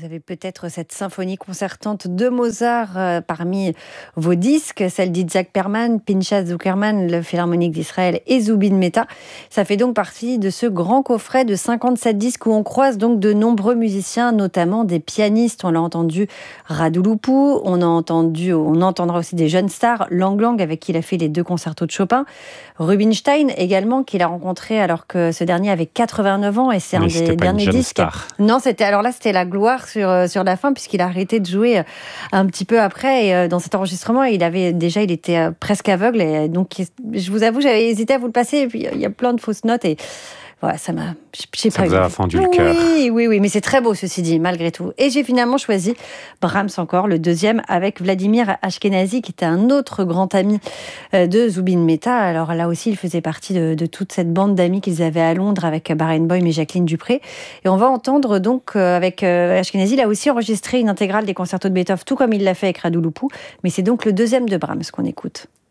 Vous avez peut-être cette symphonie concertante de Mozart parmi vos disques, celle d'Itzhak Perlman, Pinchas Zukerman, le Philharmonique d'Israël et Zubin Mehta. Ça fait donc partie de ce grand coffret de 57 disques où on croise donc de nombreux musiciens, notamment des pianistes. On l'a entendu, Radu Lupu, on entendra aussi des jeunes stars, Lang Lang avec qui il a fait les 2 concertos de Chopin, Rubinstein également qu'il a rencontré alors que ce dernier avait 89 ans et c'est un des derniers disques. Star. Non, c'était la gloire sur la fin, puisqu'il a arrêté de jouer un petit peu après. Et dans cet enregistrement, il était presque aveugle. Et donc, je vous avoue, j'avais hésité à vous le passer. Et puis, il y a plein de fausses notes. Et voilà, ça vous a fendu le cœur. Oui, mais c'est très beau, ceci dit, malgré tout. Et j'ai finalement choisi Brahms encore, le deuxième, avec Vladimir Ashkenazy, qui était un autre grand ami de Zubin Mehta. Alors là aussi, il faisait partie de toute cette bande d'amis qu'ils avaient à Londres avec Barenboim et Jacqueline Dupré. Et on va entendre donc avec Ashkenazy, il a aussi enregistré une intégrale des concertos de Beethoven, tout comme il l'a fait avec Radu Lupu. Mais c'est donc le deuxième de Brahms qu'on écoute.